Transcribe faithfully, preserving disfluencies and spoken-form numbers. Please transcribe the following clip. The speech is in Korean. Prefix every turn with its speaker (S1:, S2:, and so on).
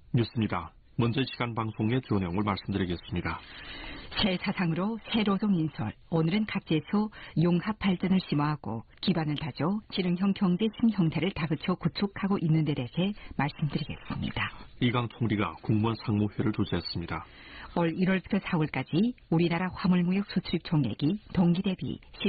S1: 뉴스입니다. 먼저 시간 방송의 주요 내용을 말씀드리겠습니다.
S2: 새 사상으로 새 노동 인솔. 오늘은 각지에서 용합 발전을 심화하고 기반을 다져 지능형 경제 신형태를 다그쳐 구축하고 있는 데 대해 말씀드리겠습니다.
S1: 이강 총리가 국무원 상무회를 주재했습니다.
S2: 올 일월부터 사월까지 우리나라 화물무역 수출입 총액이 동기 대비